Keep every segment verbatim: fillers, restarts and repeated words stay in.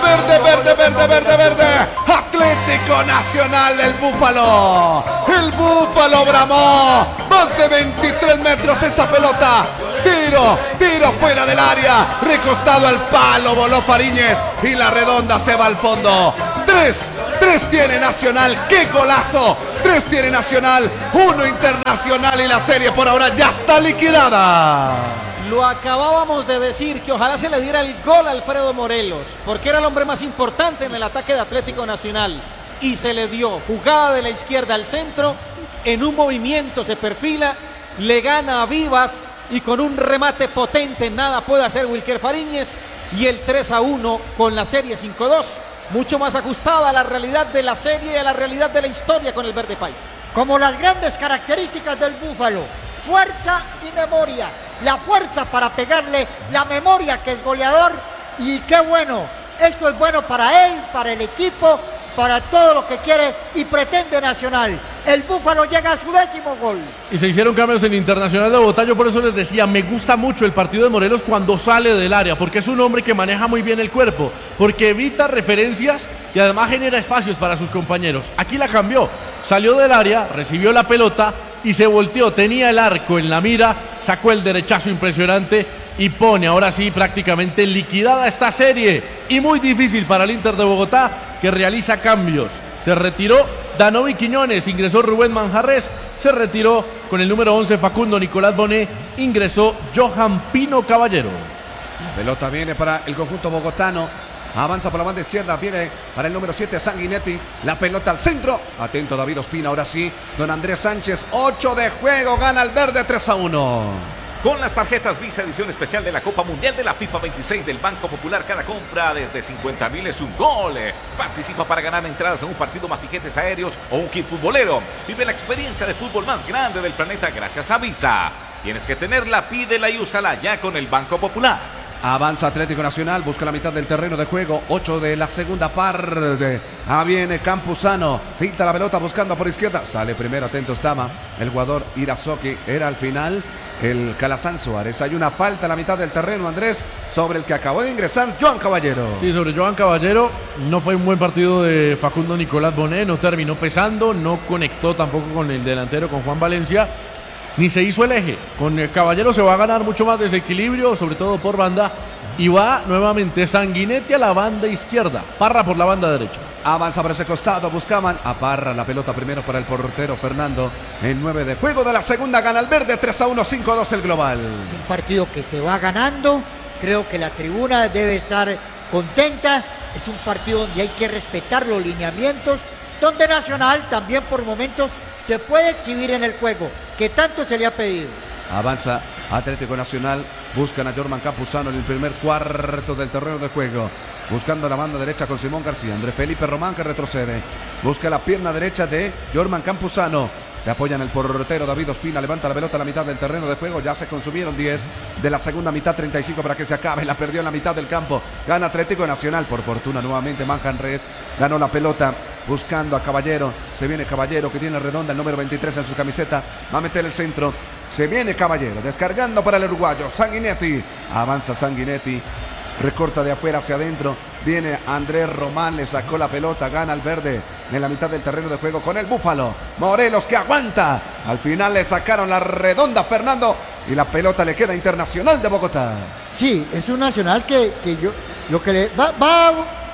verde, verde, verde, verde, verde. Atlético Nacional, el Búfalo. El Búfalo bramó. Más de veintitrés metros esa pelota. Tiro, tiro fuera del área. Recostado al palo, voló Fariñez. Y la redonda se va al fondo. Tres, tres tiene Nacional. ¡Qué golazo! Tres tiene Nacional, uno Internacional y la serie por ahora ya está liquidada. Lo acabábamos de decir, que ojalá se le diera el gol a Alfredo Morelos, porque era el hombre más importante en el ataque de Atlético Nacional. Y se le dio jugada de la izquierda al centro, en un movimiento se perfila, le gana a Vivas y con un remate potente nada puede hacer Wilker Fariñez. Y el tres a uno con la serie cinco dos. Mucho más ajustada a la realidad de la serie y a la realidad de la historia con el verde país. Como las grandes características del Búfalo, fuerza y memoria. La fuerza para pegarle, la memoria que es goleador. Y qué bueno, esto es bueno para él, para el equipo, para todo lo que quiere y pretende Nacional. El Búfalo llega a su décimo gol. Y se hicieron cambios en Internacional de Bogotá. Yo por eso les decía, me gusta mucho el partido de Morelos cuando sale del área, porque es un hombre que maneja muy bien el cuerpo, porque evita referencias y además genera espacios para sus compañeros. Aquí la cambió, salió del área, recibió la pelota y se volteó, tenía el arco en la mira, sacó el derechazo impresionante y pone ahora sí prácticamente liquidada esta serie. Y muy difícil para el Inter de Bogotá, que realiza cambios. Se retiró Danovi Quiñones, ingresó Rubén Manjarres, se retiró con el número once Facundo Nicolás Bonet, ingresó Johan Pino Caballero. Pelota viene para el conjunto bogotano, avanza por la banda izquierda, viene para el número siete Sanguinetti, la pelota al centro, atento David Ospina, ahora sí, don Andrés Sánchez, ocho de juego, gana el verde tres a uno. Con las tarjetas Visa edición especial de la Copa Mundial de la FIFA veintiséis del Banco Popular, cada compra desde cincuenta mil es un gol. Participa para ganar entradas a un partido más tiquetes aéreos o un kit futbolero. Vive la experiencia de fútbol más grande del planeta gracias a Visa. Tienes que tenerla, pídela y úsala ya con el Banco Popular. Avanza Atlético Nacional, busca la mitad del terreno de juego, ocho de la segunda parte. Ah, viene Campuzano, pinta la pelota buscando por izquierda, sale primero, atento estaba el jugador Irazoki, era al final el Calazán Suárez. Hay una falta a la mitad del terreno, Andrés, sobre el que acabó de ingresar Johan Caballero. Sí, sobre Johan Caballero, no fue un buen partido de Facundo Nicolás Bonet, no terminó pesando, no conectó tampoco con el delantero, con Juan Valencia, ni se hizo el eje. Con el Caballero se va a ganar mucho más desequilibrio, sobre todo por banda, y va nuevamente Sanguinetti a la banda izquierda, Parra por la banda derecha. Avanza por ese costado, buscaban a Parra, la pelota primero para el portero Fernando, en nueve de juego de la segunda, gana el verde, tres a uno, cinco a dos el global. Es un partido que se va ganando, creo que la tribuna debe estar contenta, es un partido donde hay que respetar los lineamientos, donde Nacional también por momentos se puede exhibir en el juego, que tanto se le ha pedido. Avanza Atlético Nacional, buscan a Jorman Campuzano en el primer cuarto del terreno de juego, buscando la banda derecha con Simón García, André Felipe Román que retrocede, busca la pierna derecha de Jorman Campuzano, se apoya en el portero David Ospina, levanta la pelota a la mitad del terreno de juego, ya se consumieron diez de la segunda mitad, treinta y cinco para que se acabe, la perdió en la mitad del campo, gana Atlético Nacional, por fortuna nuevamente Manjarres, ganó la pelota, buscando a Caballero, se viene Caballero que tiene redonda el número veintitrés en su camiseta, va a meter el centro, se viene Caballero, descargando para el uruguayo, Sanguinetti, avanza Sanguinetti, recorta de afuera hacia adentro, viene Andrés Román, le sacó la pelota, gana el verde en la mitad del terreno de juego con el Búfalo, Morelos que aguanta, al final le sacaron la redonda Fernando y la pelota le queda Internacional de Bogotá. Sí, es un Nacional que, que yo, lo que le va, va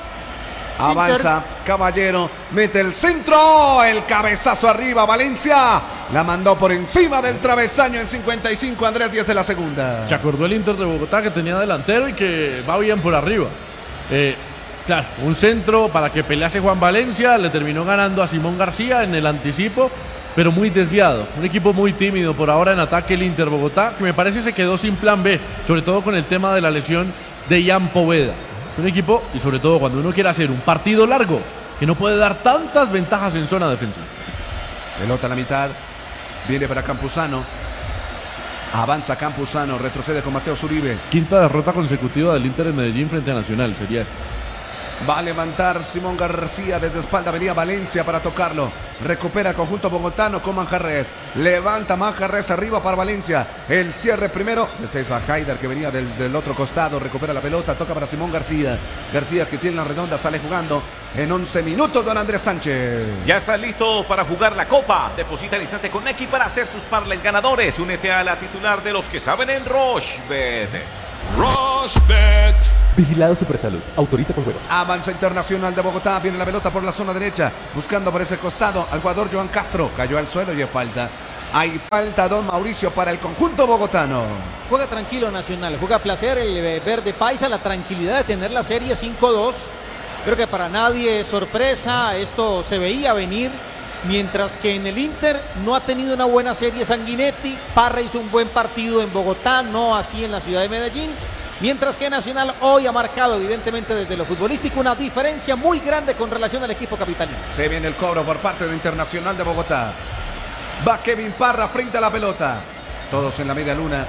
avanza Inter. Caballero, mete el centro, el cabezazo arriba, Valencia la mandó por encima del travesaño en cincuenta y cinco, Andrés, diez de la segunda. Se acordó el Inter de Bogotá que tenía delantero y que va bien por arriba. Eh, claro, un centro para que pelease Juan Valencia, le terminó ganando a Simón García en el anticipo, pero muy desviado. Un equipo muy tímido por ahora en ataque el Inter Bogotá, que me parece se quedó sin plan B, sobre todo con el tema de la lesión de Ian Poveda. Es un equipo, y sobre todo cuando uno quiere hacer un partido largo, que no puede dar tantas ventajas en zona defensiva. Pelota a la mitad, viene para Campuzano, avanza Campuzano, retrocede con Mateo Zuribe. Quinta derrota consecutiva del Inter en Medellín frente a Nacional, sería esta. Va a levantar Simón García desde espalda. Venía Valencia para tocarlo. Recupera el conjunto bogotano con Manjarres. Levanta Manjarres arriba para Valencia. El cierre primero de César Haider, que venía del, del otro costado. Recupera la pelota. Toca para Simón García. García, que tiene la redonda, sale jugando en once minutos. Don Andrés Sánchez. Ya estás listo para jugar la Copa. Deposita al instante con Nequi para hacer tus parlays ganadores. Únete a la titular de los que saben en Rochebet. Rochebet. Vigilado Supersalud. Autoriza con juegos. Avanza Internacional de Bogotá. Viene la pelota por la zona derecha. Buscando por ese costado al jugador Joan Castro. Cayó al suelo y hay falta. Hay falta, don Mauricio, para el conjunto bogotano. Juega tranquilo Nacional. Juega a placer el verde paisa. La tranquilidad de tener la serie cinco dos. Creo que para nadie es sorpresa. Esto se veía venir. Mientras que en el Inter no ha tenido una buena serie Sanguinetti. Parra hizo un buen partido en Bogotá. No así en la ciudad de Medellín. Mientras que Nacional hoy ha marcado evidentemente desde lo futbolístico una diferencia muy grande con relación al equipo capitalino. Se viene el cobro por parte de Internacional de Bogotá. Va Kevin Parra frente a la pelota. Todos en la media luna.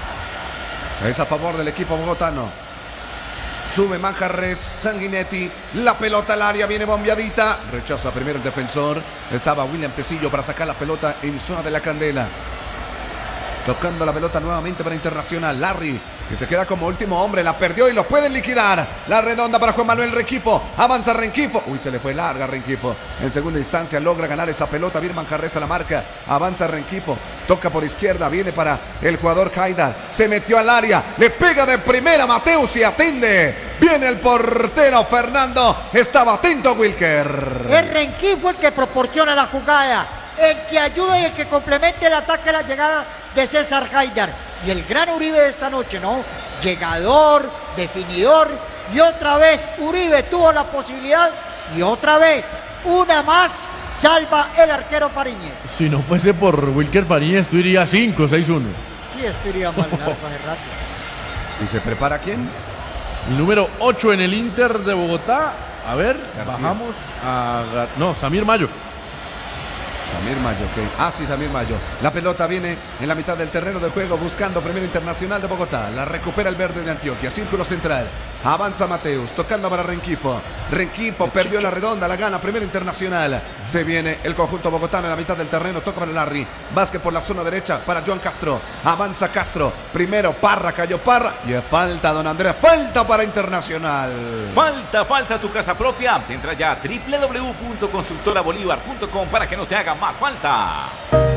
Es a favor del equipo bogotano. Sube Manjarres, Sanguinetti. La pelota al área, viene bombeadita. Rechaza primero el defensor. Estaba William Tecillo para sacar la pelota en zona de la Candela. Tocando la pelota nuevamente para Internacional. Larry, que se queda como último hombre. La perdió y lo pueden liquidar. La redonda para Juan Manuel Renquifo. Avanza Renquifo. Uy, se le fue larga Renquifo. En segunda instancia logra ganar esa pelota. Viene Manjarres a la marca. Avanza Renquifo. Toca por izquierda. Viene para el jugador Haidar. Se metió al área. Le pega de primera Mateus y atiende. Viene el portero Fernando. Estaba atento Wilker. Es Renquifo el que proporciona la jugada. El que ayuda y el que complementa el ataque a la llegada de César Haidar. Y el gran Uribe de esta noche, ¿no? Llegador, definidor. Y otra vez Uribe tuvo la posibilidad. Y otra vez, una más, salva el arquero Fariñez. Si no fuese por Wilker Fariñez, tú irías cinco seis uno. Sí, esto iría mal largo hace rato. ¿Y se prepara quién? El número ocho en el Inter de Bogotá. A ver, García. bajamos a... No, Samir Mayo. Samir Mayo, ok. Ah, sí, Samir Mayo. La pelota viene en la mitad del terreno de juego buscando primero Internacional de Bogotá. La recupera el verde de Antioquia. Círculo central. Avanza Mateus. Tocando para Renquifo. Renquifo perdió la redonda. La gana primero Internacional. Se viene el conjunto bogotano en la mitad del terreno. Toca para Larry. Vázquez por la zona derecha para Joan Castro. Avanza Castro. Primero Parra. Cayó Parra. Y es falta, don Andrés. Falta para Internacional. Falta, falta tu casa propia. Entra ya a doble u doble u doble u punto constructora bolívar punto com para que no te haga más falta.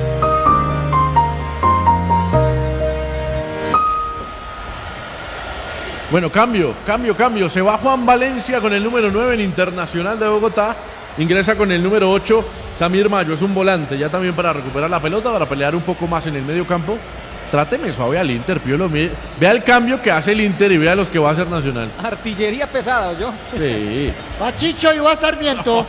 Bueno, cambio, cambio, cambio. Se va Juan Valencia con el número nueve en Internacional de Bogotá. Ingresa con el número ocho, Samir Mayo. Es un volante ya también para recuperar la pelota, para pelear un poco más en el medio campo. Tráteme suave al Inter, Piolo. Vea el cambio que hace el Inter y vea los que va a hacer Nacional. Artillería pesada, ¿o yo? Sí. Va Chicho y va Sarmiento.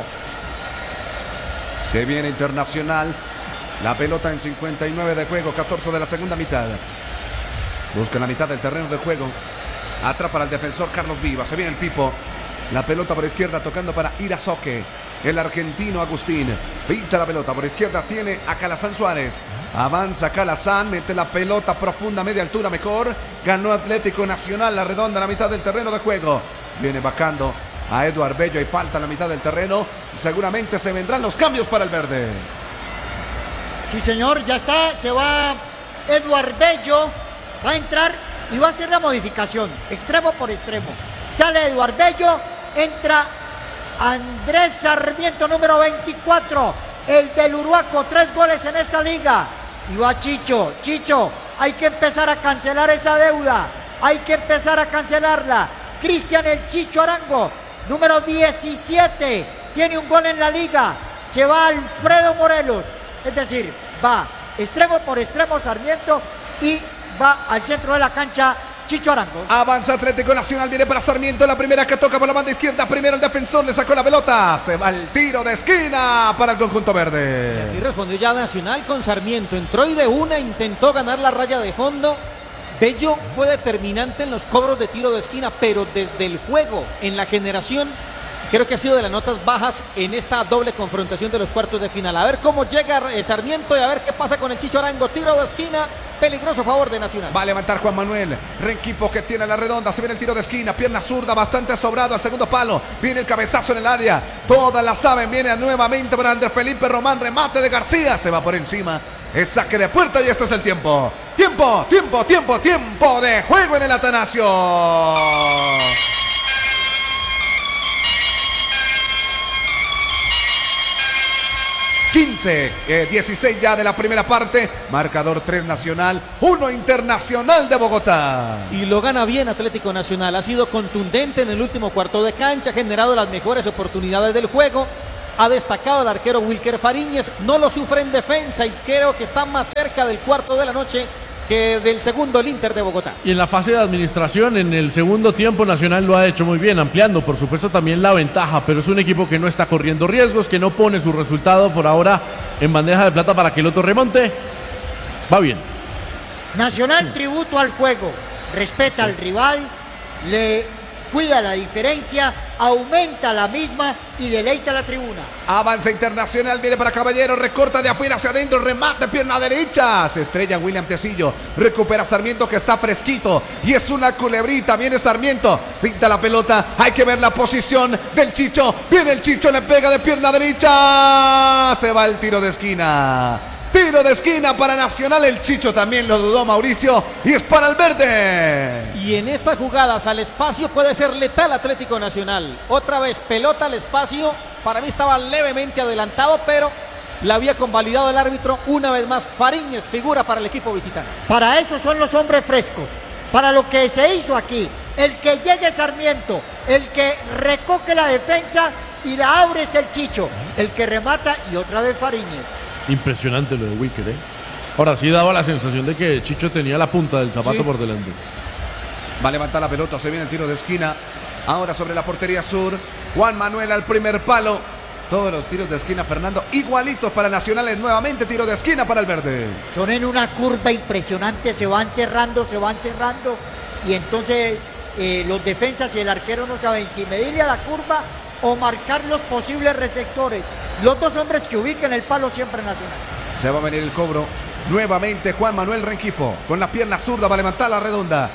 Se viene Internacional. La pelota en cincuenta y nueve de juego, catorce de la segunda mitad. Busca la mitad del terreno de juego. Atrapa al defensor Carlos Viva. Se viene el Pipo. La pelota por izquierda tocando para Irazoque. El argentino Agustín. Pinta la pelota por izquierda. Tiene a Calazán Suárez. Avanza Calazán. Mete la pelota profunda, media altura mejor. Ganó Atlético Nacional. La redonda en la mitad del terreno de juego. Viene bacando a Eduard Bello. Y falta en la mitad del terreno. Seguramente se vendrán los cambios para el verde. Sí, señor, ya está. Se va Eduard Bello. Va a entrar y va a hacer la modificación. Extremo por extremo. Sale Eduard Bello. Entra Andrés Sarmiento, número veinticuatro. El del Uruaco. Tres goles en esta liga. Y va Chicho. Chicho, hay que empezar a cancelar esa deuda. Hay que empezar a cancelarla. Cristian el Chicho Arango, número diecisiete. Tiene un gol en la liga. Se va Alfredo Morelos. Es decir, va extremo por extremo Sarmiento y va al centro de la cancha Chicho Arango. Avanza Atlético Nacional, viene para Sarmiento, la primera que toca por la banda izquierda. Primero el defensor, le sacó la pelota. Se va el tiro de esquina para el conjunto verde. Y respondió ya Nacional con Sarmiento. Entró y de una intentó ganar la raya de fondo. Bello fue determinante en los cobros de tiro de esquina, pero desde el juego, en la generación, creo que ha sido de las notas bajas en esta doble confrontación de los cuartos de final. A ver cómo llega Sarmiento y a ver qué pasa con el Chicho Arango. Tiro de esquina peligroso a favor de Nacional. Va a levantar Juan Manuel. Renquipo que tiene la redonda. Se viene el tiro de esquina. Pierna zurda, bastante sobrado al segundo palo. Viene el cabezazo en el área. Todas la saben. Viene nuevamente para Andrés Felipe Román. Remate de García. Se va por encima. Es saque de puerta y este es el tiempo. Tiempo, tiempo, tiempo, tiempo de juego en el Atanasio. quince, eh, dieciséis ya de la primera parte. Marcador tres Nacional, uno Internacional de Bogotá. Y lo gana bien Atlético Nacional. Ha sido contundente en el último cuarto de cancha. Ha generado las mejores oportunidades del juego. Ha destacado el arquero Wilker Fariñez. No lo sufre en defensa y creo que está más cerca del cuarto de la noche que del segundo el Inter de Bogotá. Y en la fase de administración, en el segundo tiempo, Nacional lo ha hecho muy bien, ampliando por supuesto también la ventaja, pero es un equipo que no está corriendo riesgos, que no pone su resultado por ahora en bandeja de plata para que el otro remonte. Va bien. Nacional tributo al juego, respeta al rival, le cuida la diferencia, aumenta la misma y deleita la tribuna. Avanza Internacional, viene para Caballero, recorta de afuera hacia adentro, remate, pierna derecha. Se estrella William Tecillo, recupera Sarmiento que está fresquito y es una culebrita. Viene Sarmiento, pinta la pelota, hay que ver la posición del Chicho. Viene el Chicho, le pega de pierna derecha. Se va el tiro de esquina. Tiro de esquina para Nacional, el Chicho también lo dudó Mauricio y es para el verde. Y en estas jugadas al espacio puede ser letal Atlético Nacional. Otra vez pelota al espacio, para mí estaba levemente adelantado, pero la había convalidado el árbitro. Una vez más Fariñez figura para el equipo visitante. Para eso son los hombres frescos, para lo que se hizo aquí. El que llegue Sarmiento, el que recoque la defensa y la abre es el Chicho, el que remata y otra vez Fariñez. Impresionante lo de Wilker, ¿eh? Ahora sí daba la sensación de que Chicho tenía la punta del zapato sí. por delante. Va a levantar la pelota, se viene el tiro de esquina. Ahora sobre la portería sur. Juan Manuel al primer palo. Todos los tiros de esquina, Fernando, igualitos para Nacionales. Nuevamente tiro de esquina para el verde. Son en una curva impresionante, se van cerrando, se van cerrando. Y entonces eh, los defensas y el arquero no saben si medirle a la curva o marcar los posibles receptores. Los dos hombres que ubican el palo siempre Nacional. Se va a venir el cobro. Nuevamente Juan Manuel Renquipo con la pierna zurda va a levantar la redonda.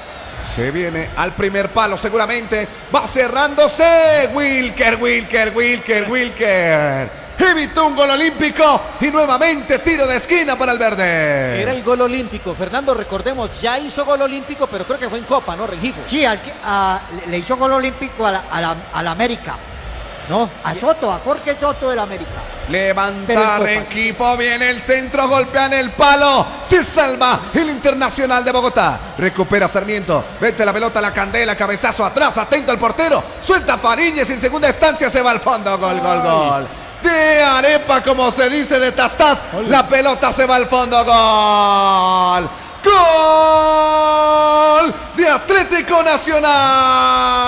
Se viene al primer palo seguramente. Va cerrándose. Wilker, Wilker, Wilker, Wilker. Evitó un gol olímpico y nuevamente tiro de esquina para el verde. Era el gol olímpico. Fernando, recordemos, ya hizo gol olímpico, pero creo que fue en Copa, ¿no, Renquipo? Sí, al, a, le hizo gol olímpico a la, a la, a la América. No, a Soto, a Jorge Soto del América. Levanta Renquipo, viene el centro, golpean el palo. Se salva el Internacional de Bogotá. Recupera Sarmiento, vete la pelota a la candela, cabezazo atrás, atento al portero. Suelta Fariñez, en segunda instancia se va al fondo. Gol, gol, gol. De arepa, como se dice, de Tastás. La pelota se va al fondo. Gol. Gol de Atlético Nacional.